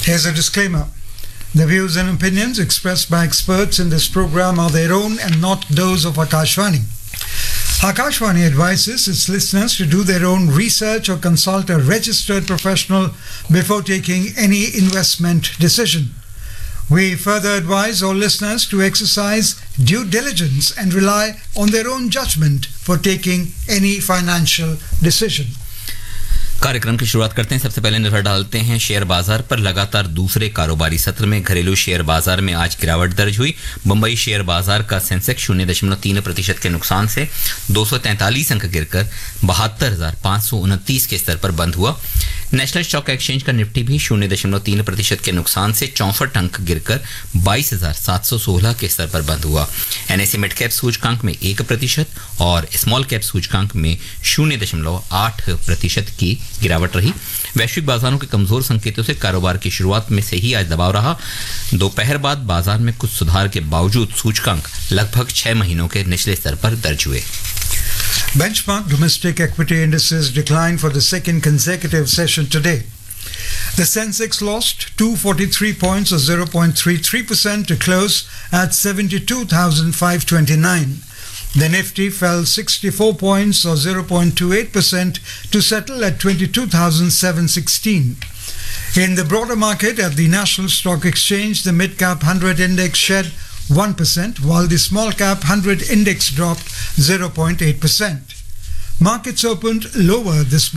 Here's a disclaimer. The views and opinions expressed by experts in this program are their own and not those of Akashvani. Akashvani advises its listeners to do their own research or consult a registered professional before taking any investment decision. We further advise all listeners to exercise due diligence and rely on their own judgment for taking any financial decision. कार्यक्रम की शुरुआत करते हैं। सबसे पहले नजर डालते हैं शेयर बाजार पर। लगातार दूसरे कारोबारी सत्र में घरेलू शेयर बाजार में आज गिरावट दर्ज हुई। मुंबई शेयर बाजार का सेंसेक्स 0.3% के नुकसान से 243 अंक गिरकर 72,529 के स्तर पर बंद हुआ। नेशनल स्टॉक एक्सचेंज का निफ्टी भी 0.3% के नुकसान से 64 अंक गिरकर 22,716 के स्तर पर बंद हुआ। एनएसई मिड कैप सूचकांक में 1% और स्मॉल कैप सूचकांक में 0.8% की गिरावट रही। वैश्विक बाजारों के कमजोर संकेतों से कारोबार की शुरुआत में से ही आज दबाव रहा। दोपहर बाद बाजार में कुछ सुधार के बावजूद सूचकांक लगभग 6 महीनों के निचले स्तर पर दर्ज हुए। Benchmark domestic equity indices declined for the second consecutive session today. The Sensex lost 243 points or 0.33% to close at 72,529. The Nifty fell 64 points or 0.28% to settle at 22,716. In the broader market at the National Stock Exchange, the mid-cap 100 index shed 1%, while the small-cap 100 index dropped 0.8%. Markets opened lower this